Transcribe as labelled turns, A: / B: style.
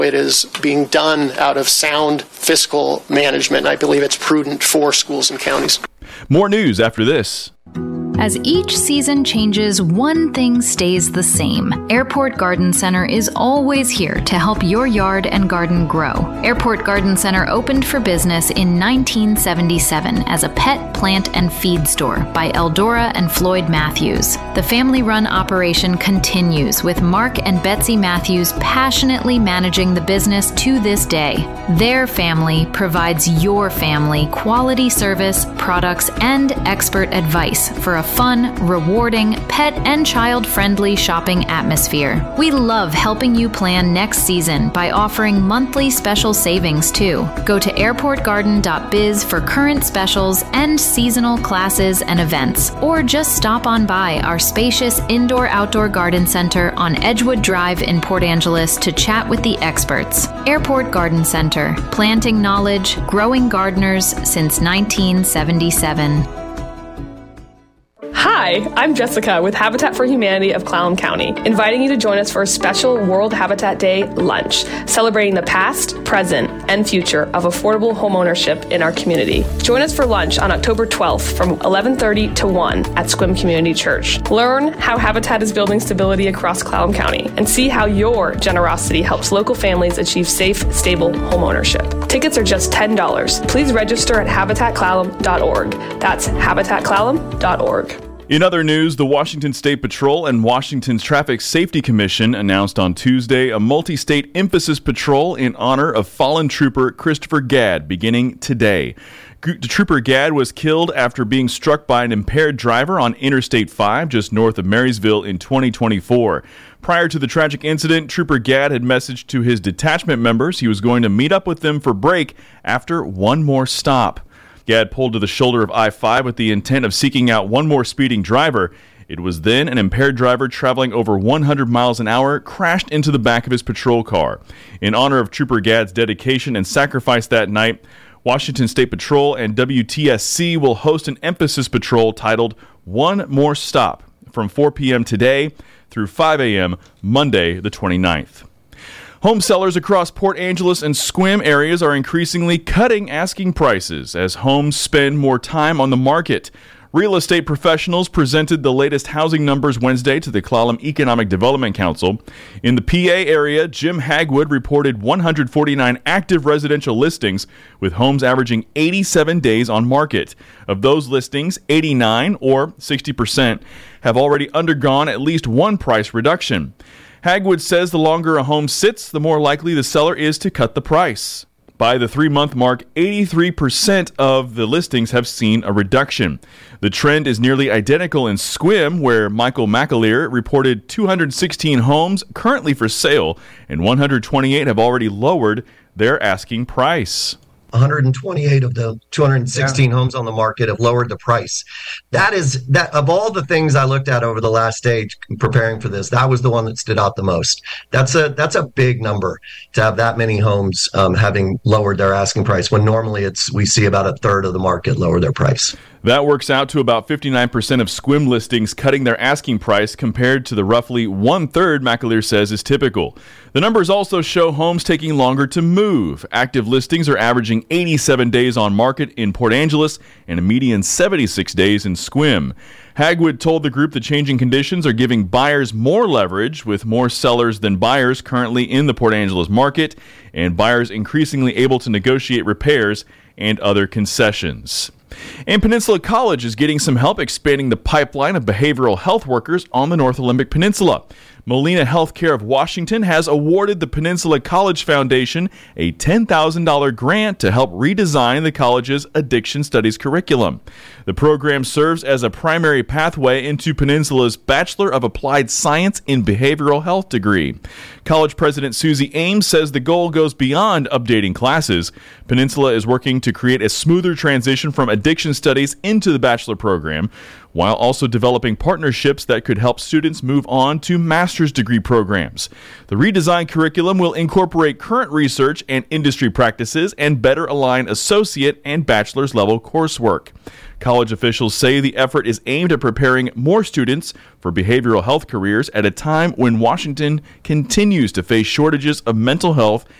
A: It is being done out of sound fiscal management. I believe it's prudent for schools and counties.
B: More news after this.
C: As each season changes, one thing stays the same. Airport Garden Center is always here to help your yard and garden grow. Airport Garden Center opened for business in 1977 as a pet, plant, and feed store by Eldora and Floyd Matthews. The family-run operation continues with Mark and Betsy Matthews passionately managing the business to this day. Their family provides your family quality service, products, and expert advice for a fun, rewarding, pet and child-friendly shopping atmosphere. We love helping you plan next season by offering monthly special savings too. Go to airportgarden.biz for current specials and seasonal classes and events, or just stop on by our spacious indoor-outdoor garden center on Edgewood Drive in Port Angeles to chat with the experts. Airport Garden Center, planting knowledge, growing gardeners since 1977.
D: Hi, I'm Jessica with Habitat for Humanity of Clallam County, inviting you to join us for a special World Habitat Day lunch, celebrating the past, present, and future of affordable homeownership in our community. Join us for lunch on October 12th from 11:30 to 1 at Sequim Community Church. Learn how Habitat is building stability across Clallam County and see how your generosity helps local families achieve safe, stable homeownership. Tickets are just $10. Please register at habitatclallam.org. That's habitatclallam.org.
B: In other news, the Washington State Patrol and Washington's Traffic Safety Commission announced on Tuesday a multi-state emphasis patrol in honor of fallen trooper Christopher Gadd beginning today. Trooper Gadd was killed after being struck by an impaired driver on Interstate 5 just north of Marysville in 2024. Prior to the tragic incident, Trooper Gadd had messaged to his detachment members he was going to meet up with them for break after one more stop. Gadd pulled to the shoulder of I-5 with the intent of seeking out one more speeding driver. It was then an impaired driver traveling over 100 miles an hour crashed into the back of his patrol car. In honor of Trooper Gadd's dedication and sacrifice that night, Washington State Patrol and WTSC will host an emphasis patrol titled One More Stop from 4 p.m. today through 5 a.m. Monday the 29th. Home sellers across Port Angeles and Sequim areas are increasingly cutting asking prices as homes spend more time on the market. Real estate professionals presented the latest housing numbers Wednesday to the Clallam Economic Development Council. In the PA area, Jim Hagwood reported 149 active residential listings, with homes averaging 87 days on market. Of those listings, 89, or 60%, have already undergone at least one price reduction. Hagwood says the longer a home sits, the more likely the seller is to cut the price. By the 3-month mark, 83% of the listings have seen a reduction. The trend is nearly identical in Sequim, where Michael McAleer reported 216 homes currently for sale, and 128 have already lowered their asking price.
E: 128 of the 216 homes on the market have lowered the price. That of all the things I looked at over the last day preparing for this, that was the one that stood out the most. That's a big number to have that many homes having lowered their asking price, when normally we see about a third of the market lower their price.
B: That works out to about 59% of Sequim listings cutting their asking price, compared to the roughly one-third McAleer says is typical. The numbers also show homes taking longer to move. Active listings are averaging 87 days on market in Port Angeles and a median 76 days in Sequim. Hagwood told the group the changing conditions are giving buyers more leverage, with more sellers than buyers currently in the Port Angeles market, and buyers increasingly able to negotiate repairs and other concessions. And Peninsula College is getting some help expanding the pipeline of behavioral health workers on the North Olympic Peninsula. Molina Healthcare of Washington has awarded the Peninsula College Foundation a $10,000 grant to help redesign the college's addiction studies curriculum. The program serves as a primary pathway into Peninsula's Bachelor of Applied Science in Behavioral Health degree. College President Susie Ames says the goal goes beyond updating classes. Peninsula is working to create a smoother transition from addiction studies into the bachelor program, while also developing partnerships that could help students move on to master's degree programs. The redesigned curriculum will incorporate current research and industry practices and better align associate and bachelor's level coursework. College officials say the effort is aimed at preparing more students for behavioral health careers at a time when Washington continues to face shortages of mental health